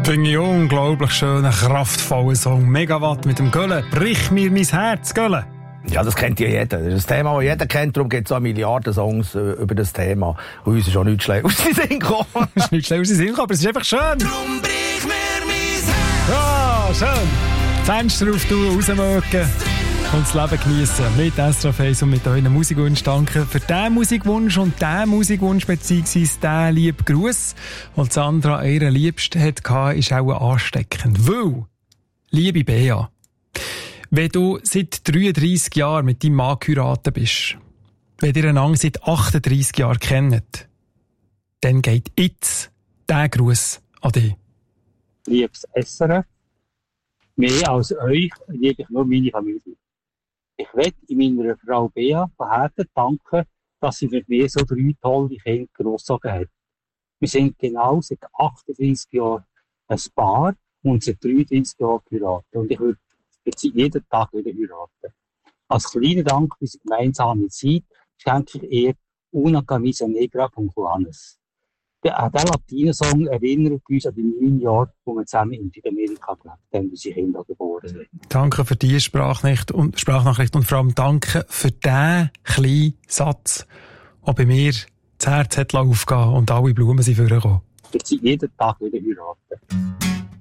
Finde ich unglaublich schönen, kraftvollen Song. Megawatt mit dem Gölle. Brich mir mein Herz, Gölle. Ja, das kennt ja jeder. Das ist ein Thema, das jeder kennt. Darum gibt es auch Milliarden Songs über das Thema. Und uns ist auch nichts schlecht aus den Sinn gekommen. Es ist nichts schlecht aus den Sinn gekommen, aber es ist einfach schön. Drum brich mir mein Herz. Ja, schön. Fenster auf tun, rausmögen und das Leben geniessen. Mit SRF 1 und mit euren Musikwunsch. Danke für diesen Musikwunsch und diesen Musikwunsch beziehungsweise diesen lieben Gruß. Und Sandra, ihre Liebste hatte, ist auch ansteckend. Weil, liebe Bea, wenn du seit 33 Jahren mit deinem Mann geheiratet bist, wenn ihr einander seit 38 Jahren kennt, dann geht jetzt dieser Gruß an dich. Liebes SRF, mehr als euch liebe ich nur meine Familie. Ich möchte meiner Frau Bea von Herzen danken, dass sie für mich so 3 tolle Kinder grossgezogen hat. Wir sind genau seit 38 Jahren ein Paar und seit 33 Jahren geheiratet. Und ich würde jetzt jeden Tag wieder heiraten. Als kleiner Dank für unsere gemeinsame Zeit schenke ich ihr Una Camisa Negra von Juanes. Der Latino-Song erinnert uns an die 9 Jahre, wo wir zusammen in Südamerika gelebt haben, bis unsere Kinder geboren sind. Danke für diese Sprachnachricht und vor allem danke für diesen kleinen Satz, der bei mir das Herz hat aufgehen und alle Blumen sind vorgekommen. Jetzt jeden Tag wieder heiraten.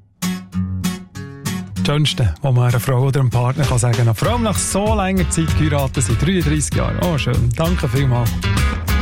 Das Schönste, was man einer Frau oder einem Partner kann sagen kann, vor allem nach so langer Zeit geheiratet sind, 33 Jahre. Oh, schön. Danke vielmals.